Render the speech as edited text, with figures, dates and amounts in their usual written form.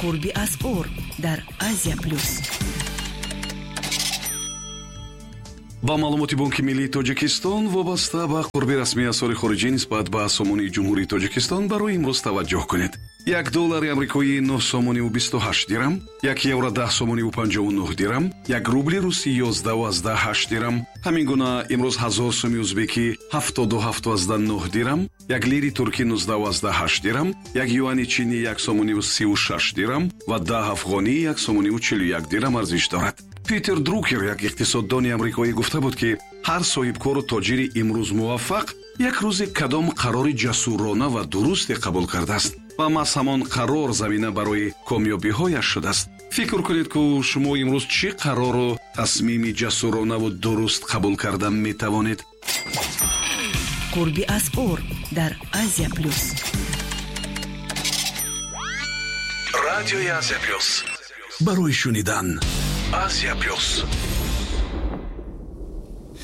قربی از قرب در آسیا پلوس. با маълумоти Бонки Миллии Тоҷикистон вобаста ба қурби расмии асъори хориҷӣ нисбат ба сомони ҷумҳурии Тоҷикистон барои имрӯз таваҷҷӯҳ кунед. $1 амрикоӣ 9.28 дирам, €1 10.59 дирам, ₹1 русӣ 11.8 дирам. ҳамин гуна имрӯз 1000 соми ӯзбекӣ 77.9 дирам, 1 лири туркӣ 19.8 дирам, 1 юани чинӣ 1.36 дирам ва 10 афғонӣ 1.41 дирам арзиш дорад. Питер Друкер, як иқтисоддони амрикоӣ, гуфта буд ки ҳар соҳибкору тоҷири имрӯз муваффақ як рӯзе кадом қарори ҷасурона ва дурусте қабул кардааст ва маҳз ҳамон қарор замина барои комёбиҳояш шудааст. фикр кунед ки шумо имрӯз чӣ қарору тасмими ҷасуронаву дуруст қабул карда метавонед? قربی از قرب در آسیا پلوس. радиои Азия плюс барои шунидан. Азия плюс.